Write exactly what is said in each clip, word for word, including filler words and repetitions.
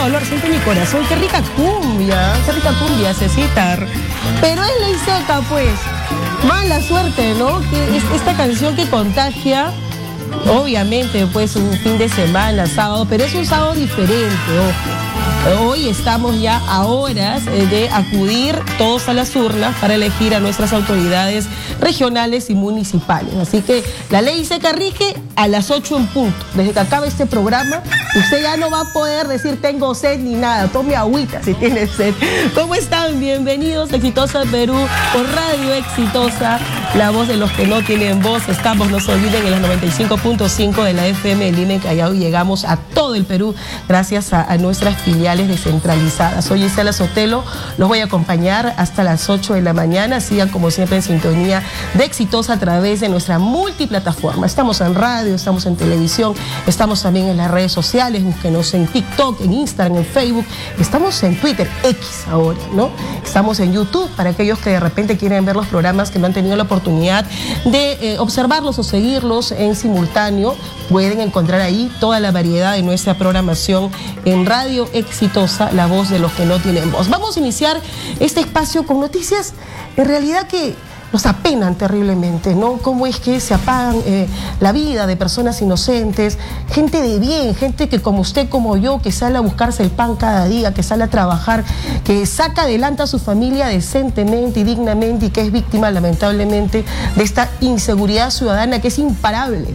dolor, siente mi corazón. Qué rica cumbia, qué rica cumbia, Cecita. Pero es ley seca, pues. Mala suerte, ¿no? Que es esta canción que contagia, obviamente, pues un fin de semana, sábado, pero es un sábado diferente, ojo. Hoy estamos ya a horas de acudir todos a las urnas para elegir a nuestras autoridades regionales y municipales. Así que la ley seca rige a las ocho en punto. Desde que acabe este programa, usted ya no va a poder decir tengo sed ni nada. Tome agüita si tiene sed. ¿Cómo están? Bienvenidos a Exitosa Perú por Radio Exitosa, la voz de los que no tienen voz. Estamos, no se olviden, en las noventa y cinco punto cinco de la F M en Lima, en Callao, y llegamos a todo el Perú gracias a, a nuestras filiales descentralizadas. Soy Isela Sotelo, los voy a acompañar hasta las ocho de la mañana. Sigan como siempre en sintonía de Exitosa a través de nuestra multiplataforma. Estamos en radio, estamos en televisión, estamos también en las redes sociales. Búsquenos en TikTok, en Instagram, en Facebook. Estamos en Twitter, X ahora, ¿no? Estamos en YouTube para aquellos que de repente quieren ver los programas que no han tenido la oportunidad de eh, observarlos o seguirlos en simultáneo. Pueden encontrar ahí toda la variedad de nuestra programación en Radio Exitosa, la voz de los que no tienen voz. Vamos a iniciar este espacio con noticias en realidad que nos apenan terriblemente, ¿no? Cómo es que se apagan eh, la vida de personas inocentes, gente de bien, gente que como usted, como yo, que sale a buscarse el pan cada día, que sale a trabajar, que saca adelante a su familia decentemente y dignamente y que es víctima, lamentablemente, de esta inseguridad ciudadana que es imparable,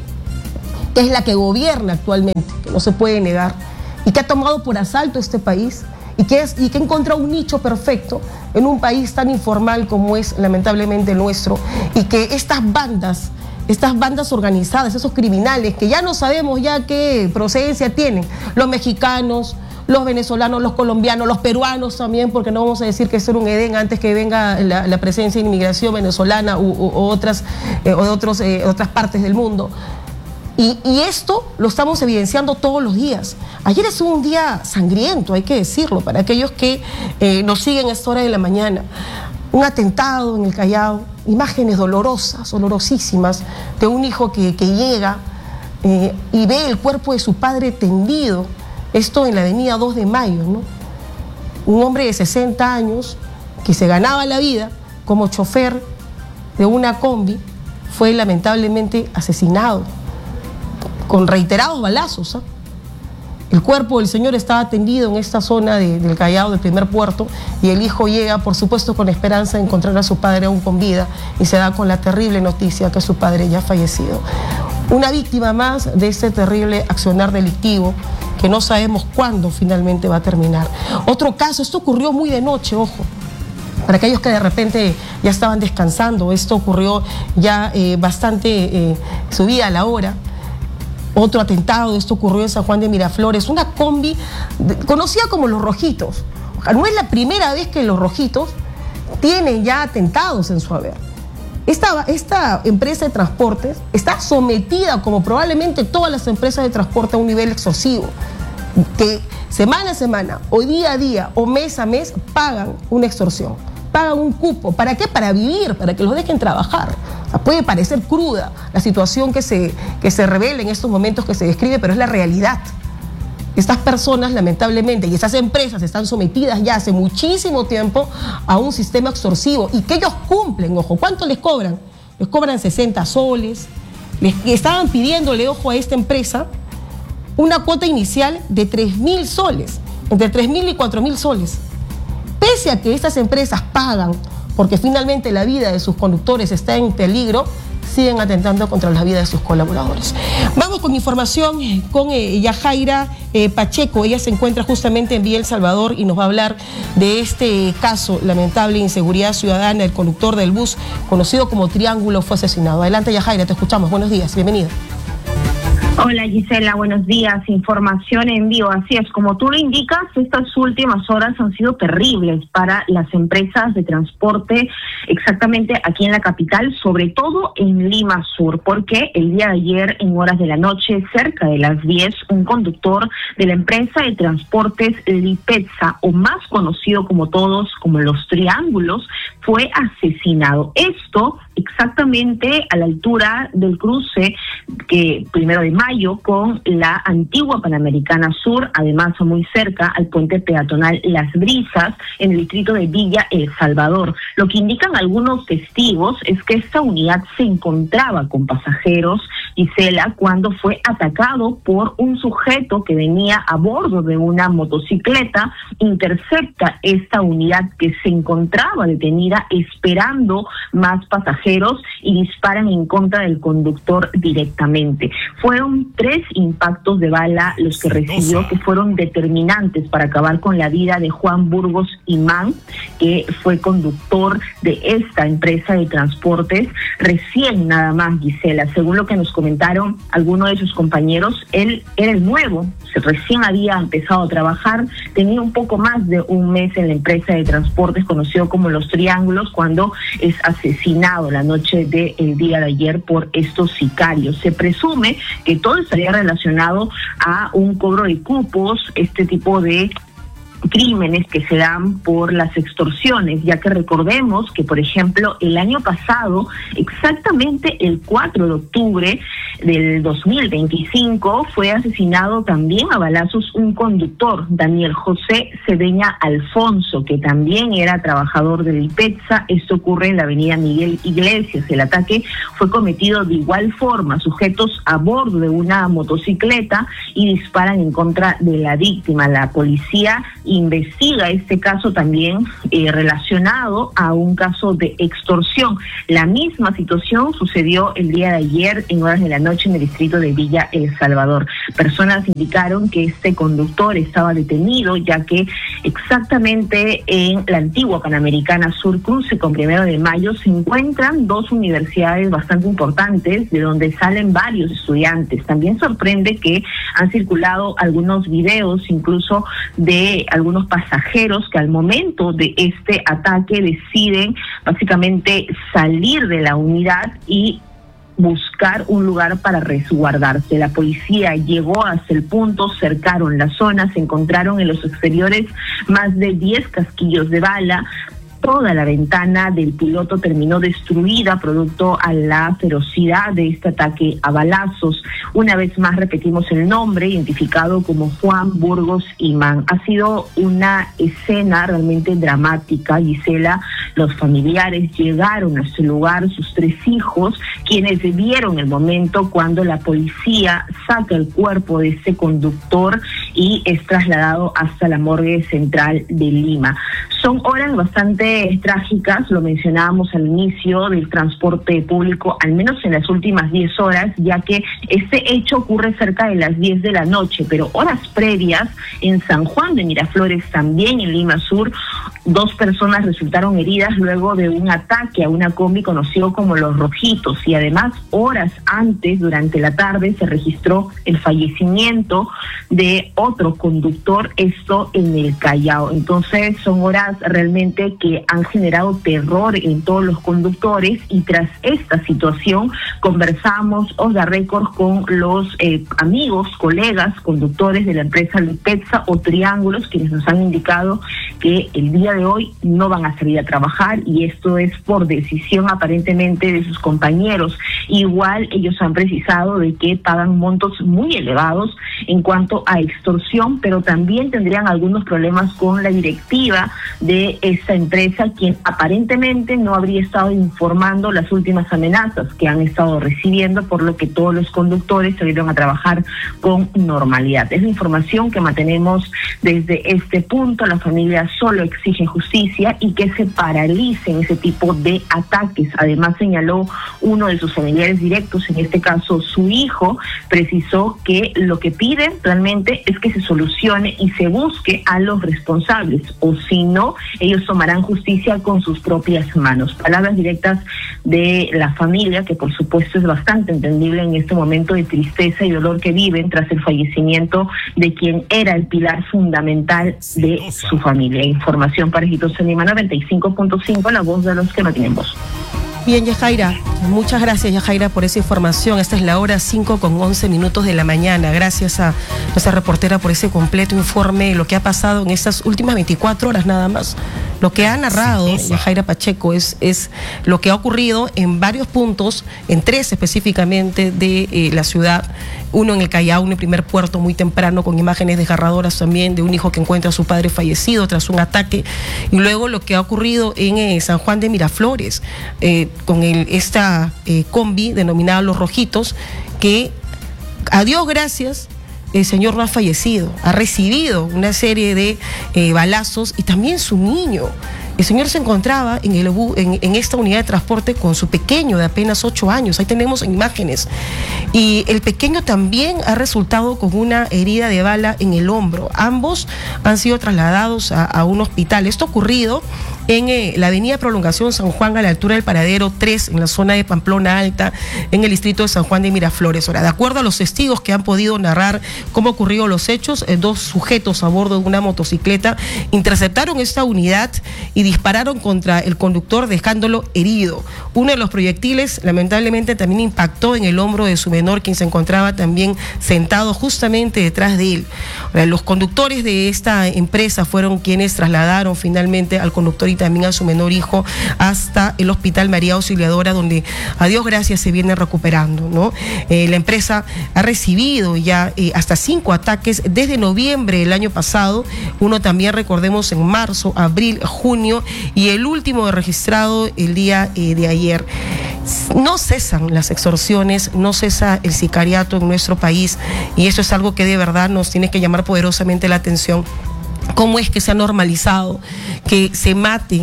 que es la que gobierna actualmente, que no se puede negar, y que ha tomado por asalto este país, y que, es, y que ha encontrado un nicho perfecto en un país tan informal como es lamentablemente el nuestro, y que estas bandas, estas bandas organizadas, esos criminales, que ya no sabemos ya qué procedencia tienen, los mexicanos, los venezolanos, los colombianos, los peruanos también, porque no vamos a decir que es un Edén antes que venga la, la presencia de inmigración venezolana u, u, u otras, eh, o de otros, eh, otras partes del mundo. Y, y esto lo estamos evidenciando todos los días. Ayer es un día sangriento, hay que decirlo, para aquellos que eh, nos siguen a esta hora de la mañana. Un atentado en el Callao, imágenes dolorosas, dolorosísimas, de un hijo que, que llega eh, y ve el cuerpo de su padre tendido, esto en la avenida dos de mayo, ¿no? Un hombre de sesenta años que se ganaba la vida como chofer de una combi, fue lamentablemente asesinado con reiterados balazos, ¿eh? El cuerpo del señor estaba tendido en esta zona de, del Callao, del primer puerto, y el hijo llega, por supuesto, con esperanza de encontrar a su padre aún con vida, y se da con la terrible noticia que su padre ya ha fallecido. Una víctima más de este terrible accionar delictivo que no sabemos cuándo finalmente va a terminar. Otro caso, esto ocurrió muy de noche, ojo. Para aquellos que de repente ya estaban descansando, esto ocurrió ya eh, bastante eh, subida a la hora. Otro atentado, esto ocurrió en San Juan de Miraflores, una combi conocida como Los Rojitos. No es la primera vez que Los Rojitos tienen ya atentados en su haber. Esta, esta empresa de transportes está sometida, como probablemente todas las empresas de transporte, a un nivel extorsivo, que semana a semana, o día a día, o mes a mes, pagan una extorsión, pagan un cupo. ¿Para qué? Para vivir, para que los dejen trabajar. O sea, puede parecer cruda la situación que se, que se revela en estos momentos que se describe, pero es la realidad. Estas personas, lamentablemente, y estas empresas están sometidas ya hace muchísimo tiempo a un sistema extorsivo, y que ellos cumplen, ojo. ¿Cuánto les cobran? Les cobran sesenta soles. Les estaban pidiéndole, ojo, a esta empresa una cuota inicial de tres mil soles, entre tres mil y cuatro mil soles. Pese a que estas empresas pagan, porque finalmente la vida de sus conductores está en peligro, siguen atentando contra la vida de sus colaboradores. Vamos con información con eh, Yajaira eh, Pacheco. Ella se encuentra justamente en Villa El Salvador y nos va a hablar de este caso lamentable, inseguridad ciudadana. El conductor del bus, conocido como Triángulo, fue asesinado. Adelante, Yajaira, te escuchamos. Buenos días, bienvenida. Hola Gisela, buenos días. Información en vivo. Así es, como tú lo indicas, estas últimas horas han sido terribles para las empresas de transporte, exactamente aquí en la capital, sobre todo en Lima Sur, porque el día de ayer, en horas de la noche, cerca de las diez, un conductor de la empresa de transportes Lipetza, o más conocido como todos como Los Triángulos, fue asesinado. Esto exactamente a la altura del cruce que primero de mayo con la antigua Panamericana Sur, además muy cerca al puente peatonal Las Brisas, en el distrito de Villa El Salvador. Lo que indican algunos testigos es que esta unidad se encontraba con pasajeros, Gisela, cuando fue atacado por un sujeto que venía a bordo de una motocicleta, intercepta esta unidad que se encontraba detenida esperando más pasajeros y disparan en contra del conductor directamente. Fueron tres impactos de bala los que recibió, que fueron determinantes para acabar con la vida de Juan Burgos Imán, que fue conductor de esta empresa de transportes. Recién nada más, Gisela, según lo que nos comentaron algunos de sus compañeros, él era el nuevo, se recién había empezado a trabajar, tenía un poco más de un mes en la empresa de transportes conocido como Los Triángulos, cuando es asesinado la noche del día de ayer por estos sicarios. Se presume que todo estaría relacionado a un cobro de cupos, este tipo de crímenes que se dan por las extorsiones, ya que recordemos que, por ejemplo, el año pasado, exactamente el cuatro de octubre del dos mil veinticinco, fue asesinado también a balazos un conductor, Daniel José Cedeña Alfonso, que también era trabajador del IPETSA. Esto ocurre en la avenida Miguel Iglesias. El ataque fue cometido de igual forma, sujetos a bordo de una motocicleta y disparan en contra de la víctima. La policía investiga este caso también eh, relacionado a un caso de extorsión. La misma situación sucedió el día de ayer en horas de la noche en el distrito de Villa El Salvador. Personas indicaron que este conductor estaba detenido, ya que exactamente en la antigua Panamericana Sur, cruce con Primero de Mayo, se encuentran dos universidades bastante importantes de donde salen varios estudiantes. También sorprende que han circulado algunos videos, incluso de algunos pasajeros que al momento de este ataque deciden básicamente salir de la unidad y buscar un lugar para resguardarse. La policía llegó hasta el punto, cercaron la zona, se encontraron en los exteriores más de diez casquillos de bala. Toda la ventana del piloto terminó destruida producto a la ferocidad de este ataque a balazos. Una vez más repetimos el nombre, identificado como Juan Burgos Imán. Ha sido una escena realmente dramática, Gisela. Los familiares llegaron a este lugar, sus tres hijos, quienes vieron el momento cuando la policía saca el cuerpo de este conductor y es trasladado hasta la morgue central de Lima. Son horas bastante trágicas, lo mencionábamos al inicio, del transporte público, al menos en las últimas diez horas, ya que este hecho ocurre cerca de las diez de la noche, pero horas previas en San Juan de Miraflores, también en Lima Sur, dos personas resultaron heridas luego de un ataque a una combi conocido como Los Rojitos, y además horas antes, durante la tarde, se registró el fallecimiento de otro conductor, esto en el Callao. Entonces son horas realmente que han generado terror en todos los conductores, y tras esta situación conversamos off the record con los eh, amigos, colegas, conductores de la empresa Lipetsa o Triángulos, quienes nos han indicado que el día de hoy no van a salir a trabajar, y esto es por decisión aparentemente de sus compañeros. Igual ellos han precisado de que pagan montos muy elevados en cuanto a extorsión, pero también tendrían algunos problemas con la directiva de esta empresa, quien aparentemente no habría estado informando las últimas amenazas que han estado recibiendo, por lo que todos los conductores salieron a trabajar con normalidad. Es la información que mantenemos desde este punto. La familia solo exige justicia y que se paralicen ese tipo de ataques. Además, señaló uno de sus familiares directos, en este caso su hijo, precisó que lo que piden realmente es que se solucione y se busque a los responsables, o si no, ellos tomarán justicia con sus propias manos. Palabras directas de la familia, que por supuesto es bastante entendible en este momento de tristeza y dolor que viven tras el fallecimiento de quien era el pilar fundamental de su familia. Información para Iquitos en Lima noventa y cinco punto cinco, la voz de los que no tienen voz. Bien, Yajaira, muchas gracias, Yajaira, por esa información. Esta es la hora cinco con once minutos de la mañana. Gracias a nuestra reportera por ese completo informe de lo que ha pasado en estas últimas veinticuatro horas nada más. Lo que ha narrado Yajaira Pacheco es, es lo que ha ocurrido en varios puntos, en tres específicamente de eh, la ciudad. Uno en el Callao, en el primer puerto, muy temprano, con imágenes desgarradoras también de un hijo que encuentra a su padre fallecido tras un ataque. Y luego lo que ha ocurrido en eh, San Juan de Miraflores, eh, con el, esta eh, combi denominada Los Rojitos, que a Dios gracias, el señor no ha fallecido, ha recibido una serie de eh, balazos, y también su niño. El señor se encontraba en, el, en, en esta unidad de transporte con su pequeño de apenas ocho años. Ahí tenemos imágenes. Y el pequeño también ha resultado con una herida de bala en el hombro. Ambos han sido trasladados a, a un hospital. Esto ha ocurrido en eh, la avenida Prolongación San Juan, a la altura del paradero tres, en la zona de Pamplona Alta, en el distrito de San Juan de Miraflores. Ahora, de acuerdo a los testigos que han podido narrar cómo ocurrieron los hechos, eh, dos sujetos a bordo de una motocicleta interceptaron esta unidad y dispararon contra el conductor, dejándolo herido. Uno de los proyectiles lamentablemente también impactó en el hombro de su menor, quien se encontraba también sentado justamente detrás de él. Ahora, los conductores de esta empresa fueron quienes trasladaron finalmente al conductor y también a su menor hijo hasta el Hospital María Auxiliadora, donde a Dios gracias se viene recuperando, ¿no? Eh, la empresa ha recibido ya eh, hasta cinco ataques desde noviembre del año pasado, uno también recordemos en marzo, abril, junio, y el último registrado el día eh, de ayer. No cesan las extorsiones, no cesa el sicariato en nuestro país, y eso es algo que de verdad nos tiene que llamar poderosamente la atención. ¿Cómo es que se ha normalizado que se mate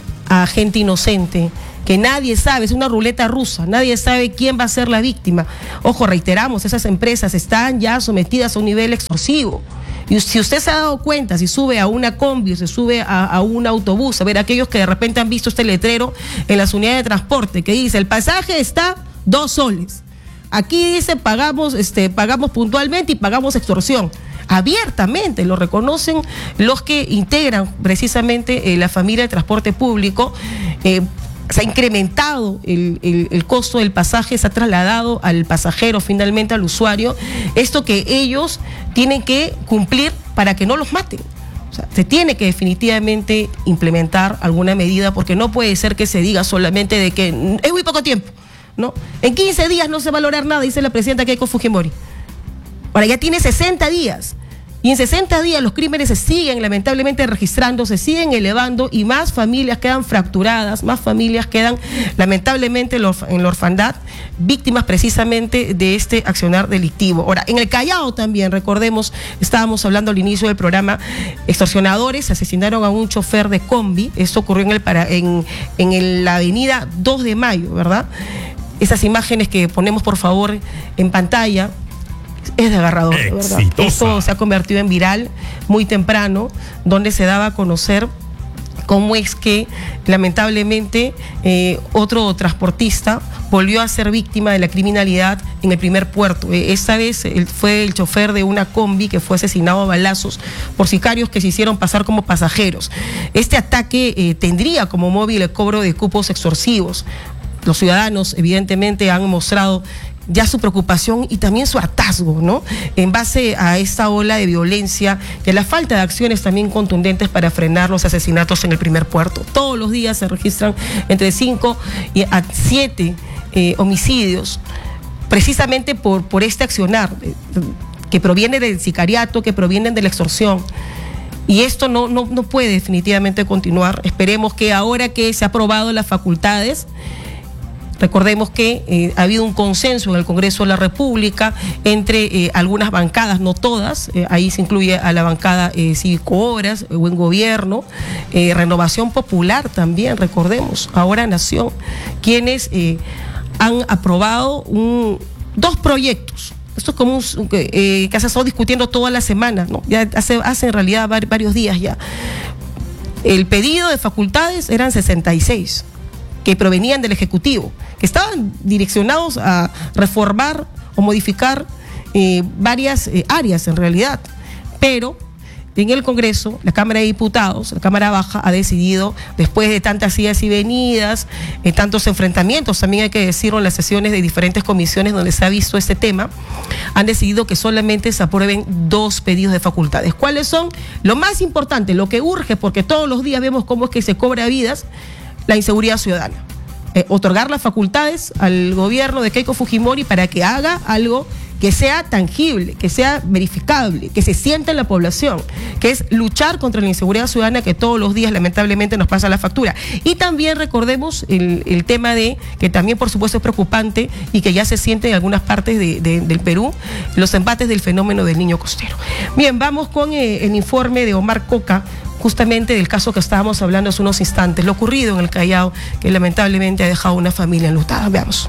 a gente inocente? Que nadie sabe, es una ruleta rusa, nadie sabe quién va a ser la víctima. Ojo, reiteramos, esas empresas están ya sometidas a un nivel extorsivo. Y si usted se ha dado cuenta, si sube a una combi, se sube a, a un autobús, a ver, aquellos que de repente han visto este letrero en las unidades de transporte que dice, el pasaje está dos soles. Aquí dice, pagamos, este, pagamos puntualmente y pagamos extorsión. Abiertamente lo reconocen los que integran precisamente eh, la familia de transporte público. Eh, se ha incrementado el, el, el costo del pasaje, se ha trasladado al pasajero, finalmente al usuario, esto que ellos tienen que cumplir para que no los maten. O sea, se tiene que definitivamente implementar alguna medida, porque no puede ser que se diga solamente de que es muy poco tiempo, ¿no? En quince días no se va a lograr nada, dice la presidenta Keiko Fujimori. Ahora ya tiene sesenta días. Y en sesenta días los crímenes se siguen lamentablemente registrando, se siguen elevando, y más familias quedan fracturadas, más familias quedan lamentablemente en la orfandad, víctimas precisamente de este accionar delictivo. Ahora, en el Callao también, recordemos, estábamos hablando al inicio del programa, extorsionadores asesinaron a un chofer de combi. Esto ocurrió en, el para, en, en el, la avenida dos de mayo, ¿verdad? Esas imágenes que ponemos por favor en pantalla, es desgarrador, de verdad. Esto se ha convertido en viral muy temprano, donde se daba a conocer cómo es que lamentablemente eh, otro transportista volvió a ser víctima de la criminalidad en el primer puerto. Eh, esta vez él fue el chofer de una combi que fue asesinado a balazos por sicarios que se hicieron pasar como pasajeros. Este ataque eh, tendría como móvil el cobro de cupos extorsivos. Los ciudadanos evidentemente han mostrado ya su preocupación y también su hartazgo, ¿no? En base a esta ola de violencia y a la falta de acciones también contundentes para frenar los asesinatos en el primer puerto. Todos los días se registran entre cinco y a siete eh, homicidios, precisamente por, por este accionar eh, que proviene del sicariato, que provienen de la extorsión. Y esto no, no, no puede definitivamente continuar. Esperemos que ahora que se ha aprobado las facultades, recordemos que eh, ha habido un consenso en el Congreso de la República entre eh, algunas bancadas, no todas, eh, ahí se incluye a la bancada eh, Cívico Obras, eh, Buen Gobierno, eh, Renovación Popular también, recordemos, Ahora Nación, quienes eh, han aprobado un, dos proyectos. Esto es como un, eh, que se ha estado discutiendo toda la semana, ¿no? Ya hace, hace en realidad varios días ya. El pedido de facultades eran sesenta y seis. Que provenían del Ejecutivo, que estaban direccionados a reformar o modificar eh, varias eh, áreas en realidad, pero en el Congreso, la Cámara de Diputados, la Cámara Baja, ha decidido, después de tantas idas y venidas, eh, tantos enfrentamientos, también hay que decirlo, en las sesiones de diferentes comisiones donde se ha visto este tema, han decidido que solamente se aprueben dos pedidos de facultades. ¿Cuáles son? Lo más importante, lo que urge, porque todos los días vemos cómo es que se cobra vidas, la inseguridad ciudadana. Eh, otorgar las facultades al gobierno de Keiko Fujimori para que haga algo que sea tangible, que sea verificable, que se sienta en la población, que es luchar contra la inseguridad ciudadana que todos los días lamentablemente nos pasa la factura. Y también recordemos el, el tema de, que también por supuesto es preocupante y que ya se siente en algunas partes de, de, del Perú, los embates del fenómeno del niño costero. Bien, vamos con eh, el informe de Omar Coca, justamente del caso que estábamos hablando hace unos instantes, lo ocurrido en el Callao, que lamentablemente ha dejado una familia enlutada. Veamos.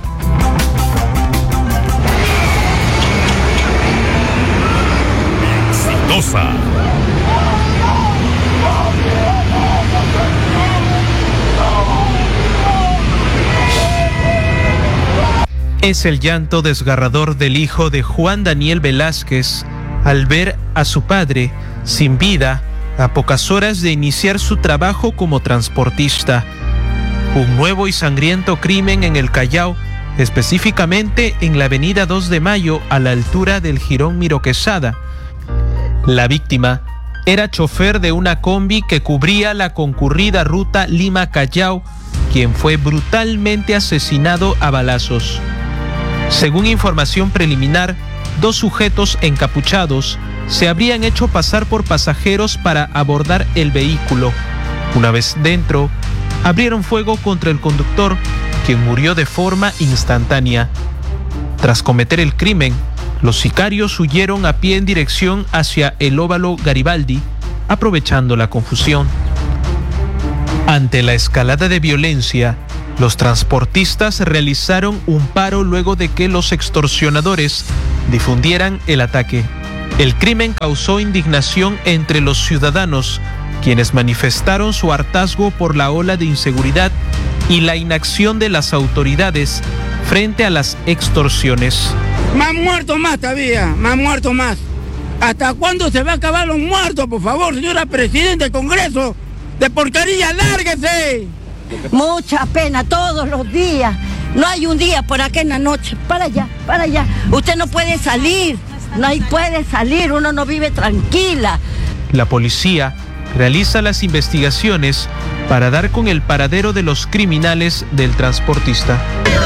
Es el llanto desgarrador del hijo de Juan Daniel Velázquez al ver a su padre sin vida a pocas horas de iniciar su trabajo como transportista. Un nuevo y sangriento crimen en el Callao, específicamente en la avenida dos de Mayo a la altura del Jirón Miro Quesada. La víctima era chofer de una combi que cubría la concurrida ruta Lima-Callao, quien fue brutalmente asesinado a balazos. Según información preliminar, dos sujetos encapuchados se habrían hecho pasar por pasajeros para abordar el vehículo. Una vez dentro, abrieron fuego contra el conductor, quien murió de forma instantánea. Tras cometer el crimen, los sicarios huyeron a pie en dirección hacia el óvalo Garibaldi, aprovechando la confusión. Ante la escalada de violencia, los transportistas realizaron un paro luego de que los extorsionadores difundieran el ataque. El crimen causó indignación entre los ciudadanos, quienes manifestaron su hartazgo por la ola de inseguridad y la inacción de las autoridades frente a las extorsiones. Más muertos más todavía, más muertos más. ¿Hasta cuándo se va a acabar los muertos, por favor, señora Presidenta del Congreso? ¡De porquería, lárguese! Mucha pena todos los días. No hay un día por acá en la noche. Para allá, para allá. Usted no puede salir. No hay, puede salir. Uno no vive tranquila. La policía realiza las investigaciones para dar con el paradero de los criminales del transportista.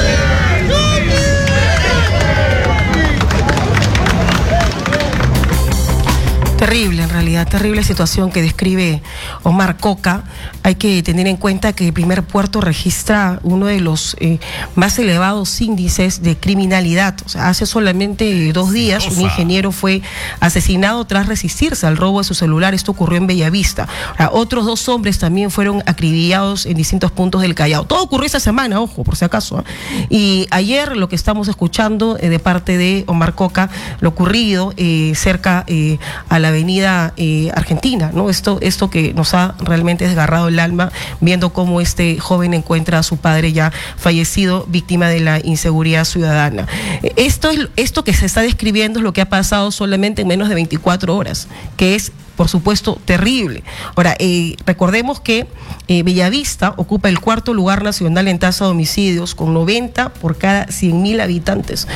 Terrible, en realidad, terrible situación que describe Omar Coca. Hay que tener en cuenta que el primer puerto registra uno de los eh, más elevados índices de criminalidad. O sea, hace solamente dos días un ingeniero fue asesinado tras resistirse al robo de su celular. Esto ocurrió en Bellavista. Ahora, otros dos hombres también fueron acribillados en distintos puntos del Callao. Todo ocurrió esta semana, ojo, por si acaso. ¿eh? Y ayer lo que estamos escuchando eh, de parte de Omar Coca, lo ocurrido eh, cerca eh, a la avenida eh, Argentina, ¿no? Esto, esto que nos ha realmente desgarrado el alma, viendo cómo este joven encuentra a su padre ya fallecido, víctima de la inseguridad ciudadana. Esto, es, esto que se está describiendo es lo que ha pasado solamente en menos de veinticuatro horas, que es, por supuesto, terrible. Ahora, eh, recordemos que eh, Bellavista ocupa el cuarto lugar nacional en tasa de homicidios, con noventa por cada cien mil habitantes.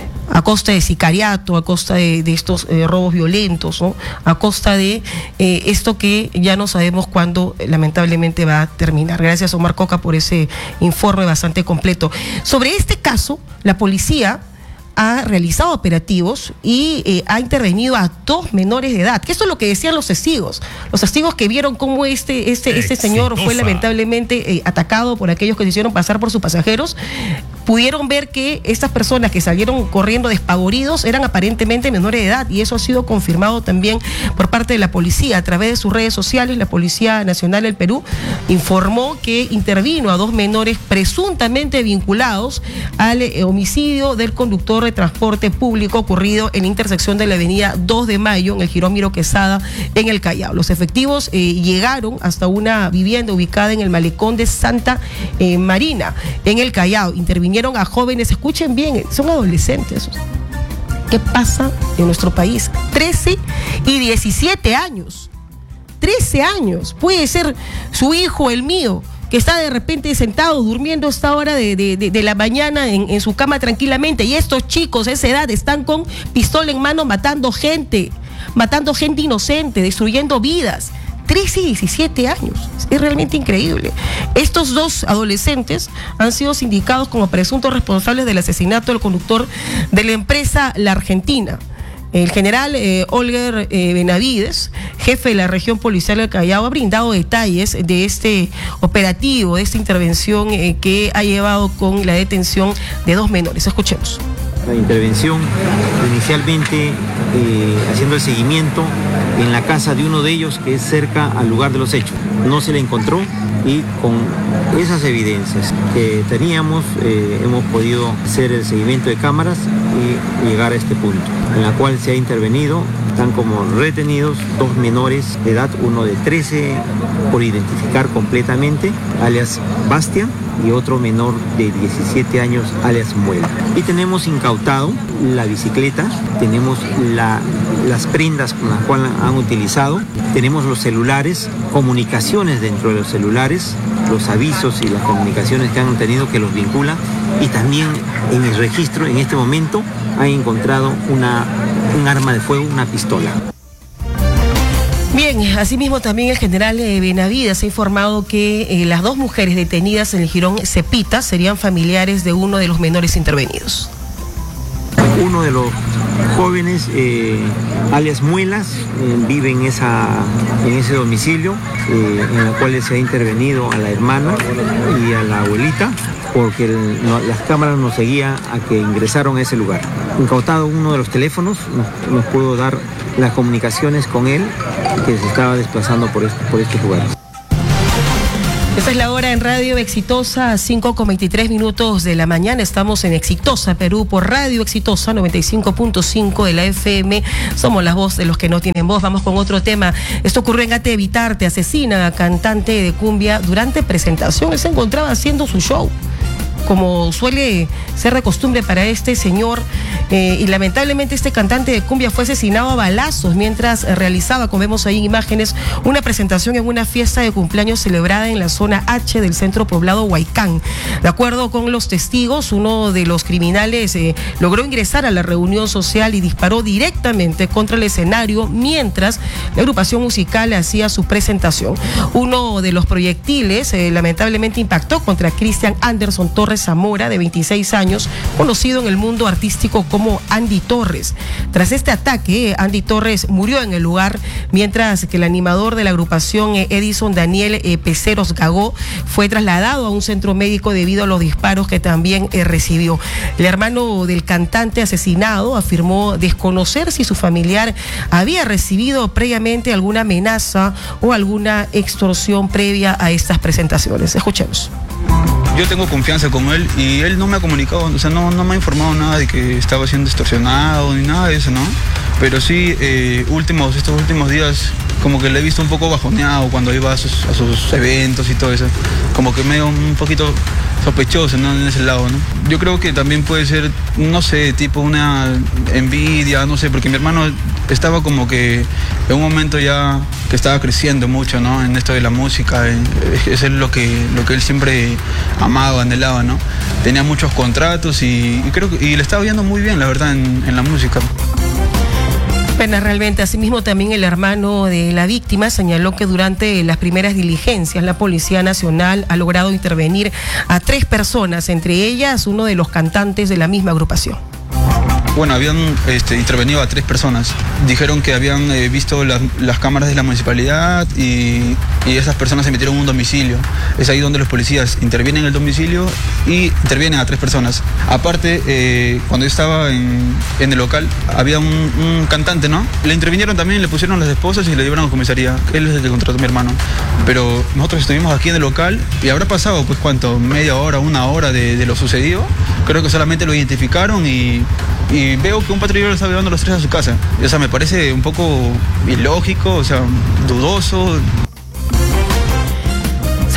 A costa de sicariato, a costa de, de estos eh, robos violentos, ¿no? A costa de eh, esto que ya no sabemos cuándo eh, lamentablemente va a terminar. Gracias, Omar Coca, por ese informe bastante completo. Sobre este caso, la policía ha realizado operativos y eh, ha intervenido a dos menores de edad, que esto es lo que decían los testigos, los testigos que vieron cómo este, este, este señor fue lamentablemente eh, atacado por aquellos que se hicieron pasar por sus pasajeros. Pudieron ver que estas personas que salieron corriendo despavoridos eran aparentemente menores de edad, y eso ha sido confirmado también por parte de la policía. A través de sus redes sociales, la Policía Nacional del Perú informó que intervino a dos menores presuntamente vinculados al eh, homicidio del conductor de transporte público ocurrido en la intersección de la avenida dos de Mayo, en el Jirón Miro Quesada, en el Callao. Los efectivos eh, llegaron hasta una vivienda ubicada en el malecón de Santa eh, Marina, en el Callao. Intervinieron a jóvenes, escuchen bien, son adolescentes, ¿Qué pasa en nuestro país? trece y diecisiete años. trece años. Puede ser su hijo, el mío, que está de repente sentado durmiendo a esta hora de, de, de, de la mañana en, en su cama tranquilamente, y estos chicos a esa edad están con pistola en mano matando gente, matando gente inocente, destruyendo vidas. trece y diecisiete años, es realmente increíble. Estos dos adolescentes han sido sindicados como presuntos responsables del asesinato del conductor de la empresa La Argentina. El general eh, Olger eh, Benavides, jefe de la región policial del Callao, ha brindado detalles de este operativo, de esta intervención eh, que ha llevado con la detención de dos menores. Escuchemos. La intervención, inicialmente eh, haciendo el seguimiento en la casa de uno de ellos que es cerca al lugar de los hechos. No se le encontró y con esas evidencias que teníamos eh, hemos podido hacer el seguimiento de cámaras y llegar a este punto, en la cual se ha intervenido. Están como retenidos dos menores de edad, uno de trece por identificar completamente, alias Bastian, y otro menor de diecisiete años, alias Muela. Y tenemos incautado la bicicleta, tenemos la, las prendas con las cuales han utilizado, tenemos los celulares, comunicaciones dentro de los celulares, los avisos y las comunicaciones que han tenido que los vinculan, y también en el registro en este momento han encontrado una, un arma de fuego, una pistola. Bien, asimismo también el general eh, Benavides ha informado que eh, las dos mujeres detenidas en el jirón Cepita serían familiares de uno de los menores intervenidos. Uno de los jóvenes, eh, alias Muelas, eh, vive en, esa, en ese domicilio, eh, en el cual se ha intervenido a la hermana y a la abuelita, porque el, no, las cámaras nos seguían a que ingresaron a ese lugar. Incautado uno de los teléfonos, nos, nos pudo dar las comunicaciones con él, que se estaba desplazando por, este, por estos lugares. Esta es la hora en Radio Exitosa, cinco con veintitrés minutos de la mañana. Estamos en Exitosa, Perú, por Radio Exitosa, noventa y cinco punto cinco de la F M. Somos la voz de los que no tienen voz. Vamos con otro tema. Esto ocurrió en Ate Evitarte. Asesina a cantante de cumbia durante presentación. Él se encontraba haciendo su show, como suele ser de costumbre para este señor, eh, y lamentablemente este cantante de cumbia fue asesinado a balazos mientras realizaba, como vemos ahí en imágenes, una presentación en una fiesta de cumpleaños celebrada en la zona H del centro poblado Huaycán. De acuerdo con los testigos, uno de los criminales eh, logró ingresar a la reunión social y disparó directamente contra el escenario mientras la agrupación musical hacía su presentación. Uno de los proyectiles eh, lamentablemente impactó contra Cristian Anderson Torres Zamora, de veintiséis años, conocido en el mundo artístico como Andy Torres. Tras este ataque, Andy Torres murió en el lugar, mientras que el animador de la agrupación, Edison Daniel eh, Peceros Gagó, fue trasladado a un centro médico debido a los disparos que también eh, recibió. El hermano del cantante asesinado afirmó desconocer si su familiar había recibido previamente alguna amenaza o alguna extorsión previa a estas presentaciones. Escuchemos. Yo tengo confianza con él y él no me ha comunicado, o sea, no, no me ha informado nada de que estaba siendo extorsionado ni nada de eso, ¿no? Pero sí, eh, últimos, estos últimos días, como que le he visto un poco bajoneado cuando iba a sus, a sus eventos y todo eso. Como que medio un poquito sospechoso, ¿no? En ese lado, ¿no? Yo creo que también puede ser, no sé, tipo una envidia, no sé, porque mi hermano estaba como que en un momento ya que estaba creciendo mucho, ¿no? En esto de la música, eso es lo que, lo que él siempre amaba, anhelaba, ¿no? Tenía muchos contratos y, y creo que y le estaba yendo muy bien, la verdad, en, en la música. Pena realmente. Asimismo, también el hermano de la víctima señaló que durante las primeras diligencias la Policía Nacional ha logrado intervenir a tres personas, entre ellas uno de los cantantes de la misma agrupación. Bueno, habían este, intervenido a tres personas. Dijeron que habían eh, visto la, las cámaras de la municipalidad y, y esas personas se metieron en un domicilio. Es ahí donde los policías intervienen en el domicilio y intervienen a tres personas. Aparte, eh, cuando yo estaba en, en el local, había un, un cantante, ¿no? Le intervinieron también, le pusieron las esposas y le llevaron a comisaría. Él es el que contrató a mi hermano. Pero nosotros estuvimos aquí en el local y habrá pasado, pues, ¿cuánto? Media hora, una hora de, de lo sucedido. Creo que solamente lo identificaron y... y veo que un patrullero está llevando a los tres a su casa. O sea, me parece un poco ilógico, o sea, dudoso. ¿Se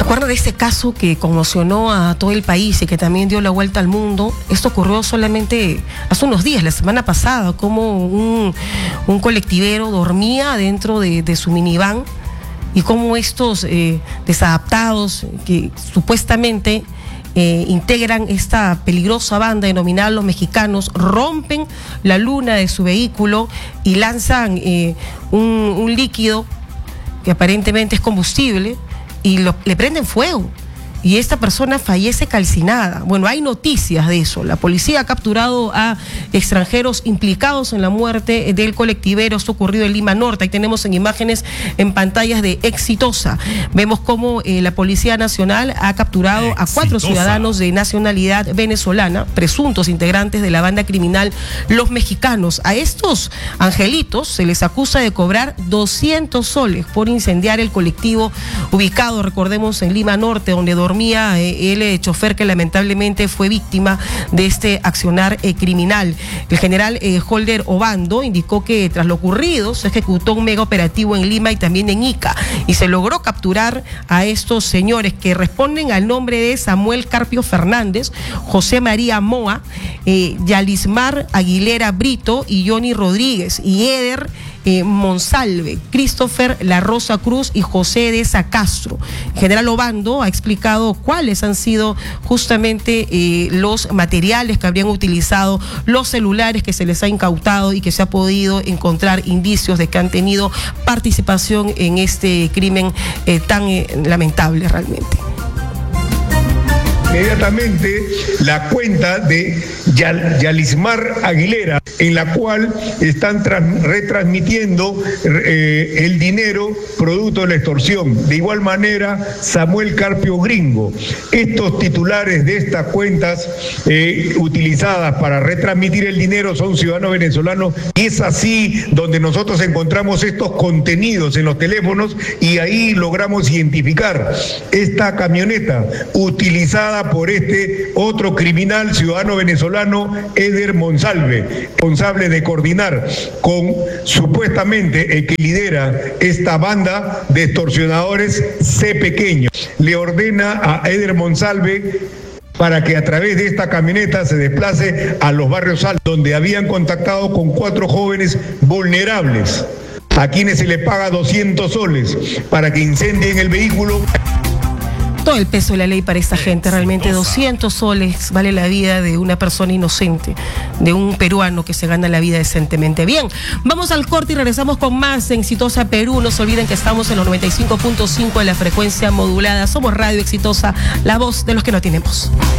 acuerda de este caso que conmocionó a todo el país y que también dio la vuelta al mundo? Esto ocurrió solamente hace unos días, la semana pasada, como un, un colectivero dormía dentro de, de su minivan y cómo estos eh, desadaptados que supuestamente eh, integran esta peligrosa banda denominada Los Mexicanos rompen la luna de su vehículo y lanzan eh, un, un líquido que aparentemente es combustible y lo, le prenden fuego. Y esta persona fallece calcinada. Bueno, hay noticias de eso. La policía ha capturado a extranjeros implicados en la muerte del colectivero. Esto ocurrido en Lima Norte. Ahí tenemos en imágenes en pantallas de Exitosa. Vemos cómo eh, la Policía Nacional ha capturado Exitosa. a cuatro ciudadanos de nacionalidad venezolana, presuntos integrantes de la banda criminal Los Mexicanos. A estos angelitos se les acusa de cobrar doscientos soles por incendiar el colectivo ubicado, recordemos, en Lima Norte, donde dormía el eh, chofer que lamentablemente fue víctima de este accionar eh, criminal. El general eh, Holder Obando indicó que tras lo ocurrido se ejecutó un mega operativo en Lima y también en Ica y se logró capturar a estos señores que responden al nombre de Samuel Carpio Fernández, José María Moa, eh, Yalismar Aguilera Brito y Johnny Rodríguez y Eder Eh, Monsalve, Christopher La Rosa Cruz y José de Castro. General Obando ha explicado cuáles han sido justamente eh, los materiales que habrían utilizado, los celulares que se les ha incautado y que se ha podido encontrar indicios de que han tenido participación en este crimen eh, tan eh, lamentable realmente. Inmediatamente la cuenta de Yal, Yalismar Aguilera, en la cual están tras, retransmitiendo eh, el dinero producto de la extorsión. De igual manera, Samuel Carpio Gringo. Estos titulares de estas cuentas eh, utilizadas para retransmitir el dinero son ciudadanos venezolanos y es así donde nosotros encontramos estos contenidos en los teléfonos y ahí logramos identificar esta camioneta utilizada por este otro criminal ciudadano venezolano, Eder Monsalve, responsable de coordinar con supuestamente el que lidera esta banda de extorsionadores C Pequeño. Le ordena a Eder Monsalve para que a través de esta camioneta se desplace a los barrios altos, donde habían contactado con cuatro jóvenes vulnerables, a quienes se les paga doscientos soles para que incendien el vehículo. Todo el peso de la ley para esta gente, realmente doscientos soles vale la vida de una persona inocente, de un peruano que se gana la vida decentemente. Bien, vamos al corte y regresamos con más en Exitosa Perú. No se olviden que estamos en los noventa y cinco punto cinco de la frecuencia modulada. Somos Radio Exitosa, la voz de los que no tienen voz.